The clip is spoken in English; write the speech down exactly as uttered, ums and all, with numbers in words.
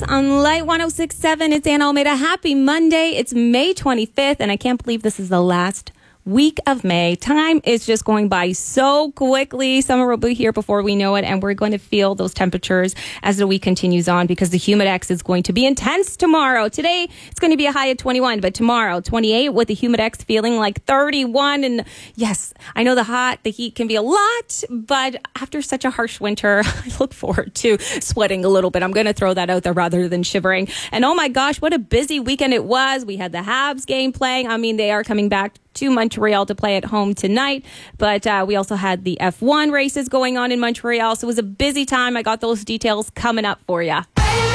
on Light one oh six point seven. It's Anna Almeida. Happy Monday. It's May twenty-fifth, and I can't believe this is the last week of May. Time is just going by so quickly. Summer will be here before we know it, and we're going to feel those temperatures as the week continues on because the Humidex is going to be intense tomorrow. Today, it's going to be a high of twenty-one, but tomorrow, twenty-eight, with the Humidex feeling like thirty-one. And yes, I know the hot, the heat can be a lot, but after such a harsh winter, I look forward to sweating a little bit. I'm going to throw that out there rather than shivering. And oh my gosh, what a busy weekend it was. We had the Habs game playing. I mean, they are coming back to Montreal to play at home tonight. But uh, we also had the F one races going on in Montreal. So it was a busy time. I got those details coming up for you.